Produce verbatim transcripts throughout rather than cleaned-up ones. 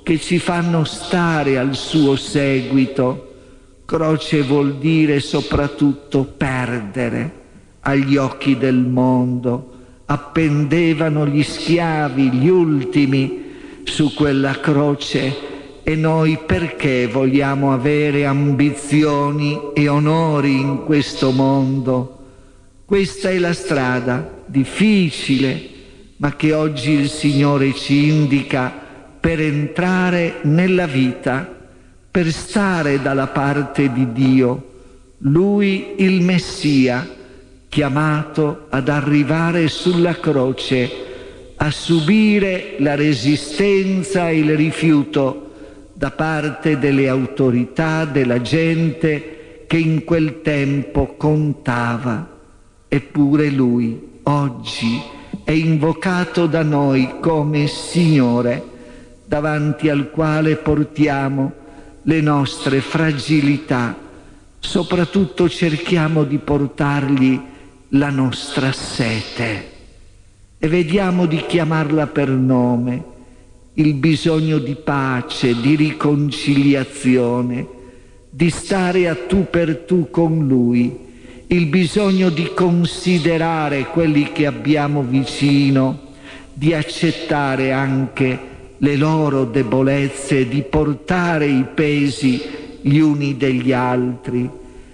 che ci fanno stare al suo seguito. Croce vuol dire soprattutto perdere. Agli occhi del mondo appendevano gli schiavi, gli ultimi, su quella croce, e noi perché vogliamo avere ambizioni e onori in questo mondo? Questa è la strada difficile, ma che oggi il Signore ci indica per entrare nella vita, per stare dalla parte di Dio. Lui, il Messia, chiamato ad arrivare sulla croce, a subire la resistenza e il rifiuto da parte delle autorità, della gente che in quel tempo contava. Eppure Lui oggi è invocato da noi come Signore, davanti al quale portiamo le nostre fragilità. Soprattutto cerchiamo di portargli la nostra sete e vediamo di chiamarla per nome, il bisogno di pace, di riconciliazione, di stare a tu per tu con Lui, il bisogno di considerare quelli che abbiamo vicino, di accettare anche le loro debolezze, di portare i pesi gli uni degli altri.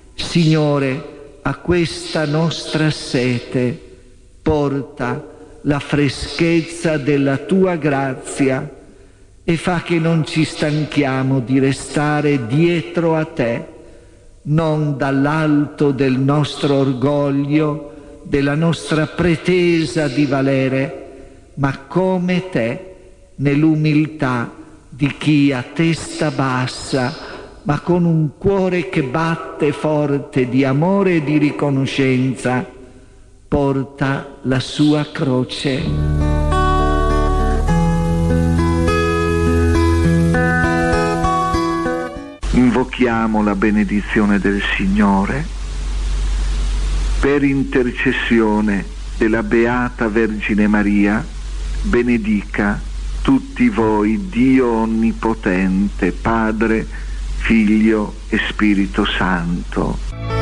Signore, a questa nostra sete porta la freschezza della tua grazia e fa che non ci stanchiamo di restare dietro a te, non dall'alto del nostro orgoglio, della nostra pretesa di valere, ma come te, nell'umiltà di chi a testa bassa, ma con un cuore che batte forte di amore e di riconoscenza, porta la sua croce. Invochiamo la benedizione del Signore. Per intercessione della Beata Vergine Maria, benedica tutti voi Dio Onnipotente, Padre, Figlio e Spirito Santo.